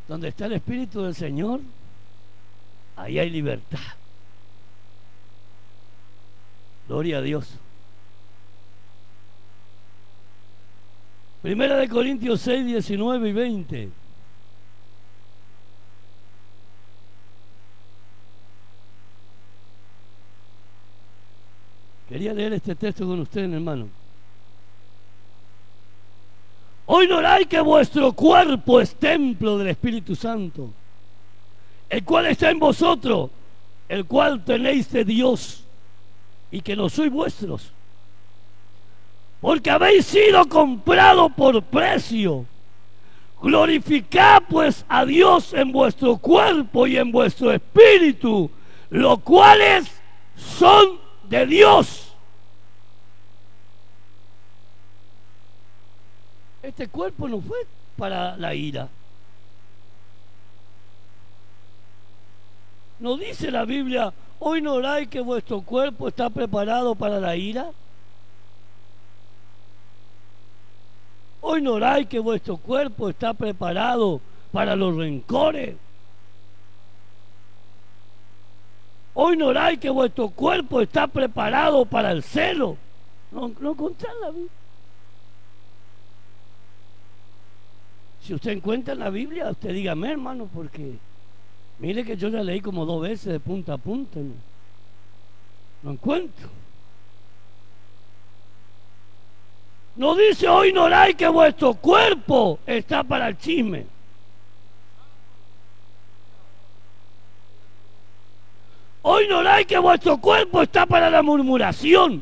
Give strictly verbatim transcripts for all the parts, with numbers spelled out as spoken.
Donde está el Espíritu del Señor, ahí hay libertad. Gloria a Dios. Primera de Corintios seis, diecinueve y veinte. Quería leer este texto con ustedes, hermano. Hoy no hay que vuestro cuerpo es templo del Espíritu Santo, el cual está en vosotros, el cual tenéis de Dios, y que no sois vuestros, porque habéis sido comprados por precio. Glorificad pues a Dios en vuestro cuerpo y en vuestro espíritu, los cuales son de Dios. Este cuerpo no fue para la ira. ¿No dice la Biblia, hoy no oráis que vuestro cuerpo está preparado para la ira? Hoy no oráis que vuestro cuerpo está preparado para los rencores. Hoy no oráis que vuestro cuerpo está preparado para el celo. No, no encontrás la Biblia. Si usted encuentra en la Biblia, usted dígame, hermano, porque mire que yo la leí como dos veces de punta a punta. No, no encuentro. No dice hoy no oráis que vuestro cuerpo está para el chisme. Hoy no oráis que vuestro cuerpo está para la murmuración.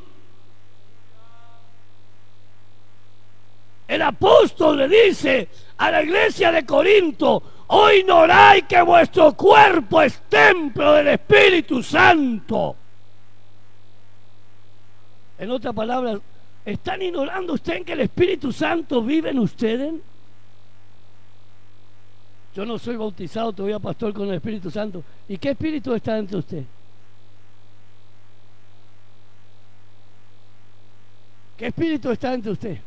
El apóstol le dice a la iglesia de Corinto, hoy no oráis que vuestro cuerpo es templo del Espíritu Santo. En otras palabras, ¿están ignorando ustedes que el Espíritu Santo vive en ustedes? Yo no soy bautizado todavía, pastor, con el Espíritu Santo. ¿Y qué espíritu está dentro de usted? ¿Qué espíritu está dentro de usted?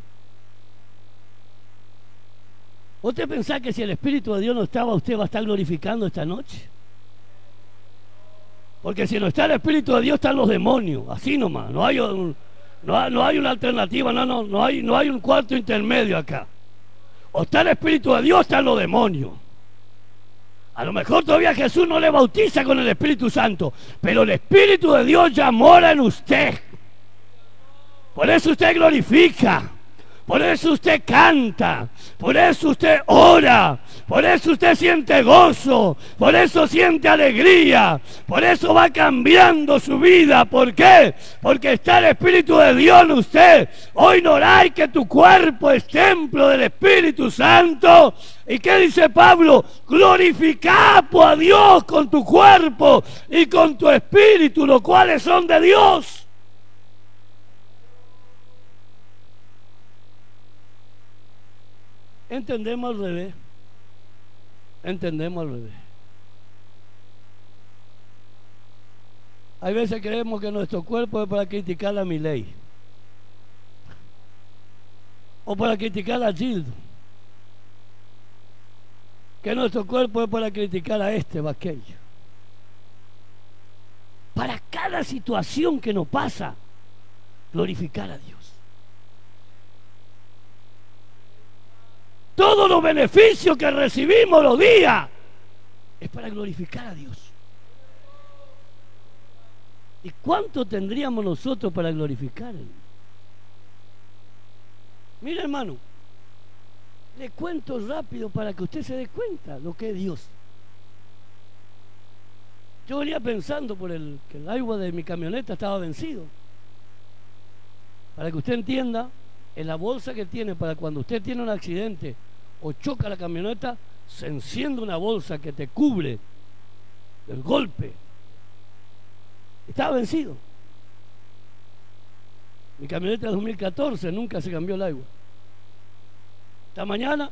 ¿Usted pensá que si el Espíritu de Dios no estaba, usted va a estar glorificando esta noche? Porque si no está el Espíritu de Dios, están los demonios, así nomás, no hay, un, no hay, no hay una alternativa, no, no, no, hay, no hay un cuarto intermedio acá. O está el Espíritu de Dios, están los demonios. A lo mejor todavía Jesús no le bautiza con el Espíritu Santo, pero el Espíritu de Dios ya mora en usted. Por eso usted glorifica. Por eso usted canta, por eso usted ora, por eso usted siente gozo, por eso siente alegría, por eso va cambiando su vida. ¿Por qué? Porque está el Espíritu de Dios en usted. Hoy no oráis que tu cuerpo es templo del Espíritu Santo. ¿Y qué dice Pablo? Glorificad pues a Dios con tu cuerpo y con tu espíritu, los cuales son de Dios. Entendemos al revés. Entendemos al revés. Hay veces creemos que nuestro cuerpo es para criticar a Milei, o para criticar a Gildo, que nuestro cuerpo es para criticar a este o a aquello. Para cada situación que nos pasa, glorificar a Dios. Todos los beneficios que recibimos los días es para glorificar a Dios. ¿Y cuánto tendríamos nosotros para glorificar? Mira, hermano, le cuento rápido para que usted se dé cuenta lo que es Dios. Yo venía pensando por el que el agua de mi camioneta estaba vencido. Para que usted entienda, en la bolsa que tiene para cuando usted tiene un accidente o choca la camioneta, se enciende una bolsa que te cubre del golpe. Estaba vencido. Mi camioneta de dos mil catorce, nunca se cambió el agua. Esta mañana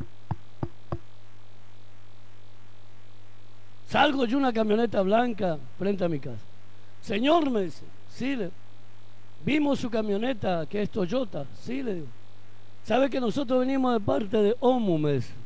salgo yo, una camioneta blanca frente a mi casa. Señor, me dice, sí, le vimos su camioneta que es Toyota, sí, le digo. ¿Sabe que nosotros venimos de parte de O M U? Me dice.